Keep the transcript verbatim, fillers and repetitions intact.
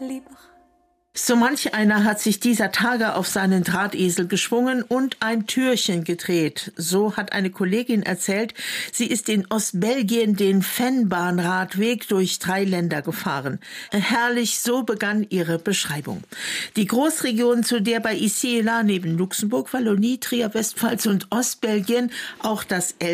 So manch einer hat sich dieser Tage auf seinen Drahtesel geschwungen und ein Türchen gedreht. So hat eine Kollegin erzählt, sie ist in Ostbelgien den Fennbahnradweg durch drei Länder gefahren. Herrlich, so begann ihre Beschreibung. Die Großregion, zu der bei Ici et là neben Luxemburg, Wallonie, Trier, Westpfalz und Ostbelgien auch das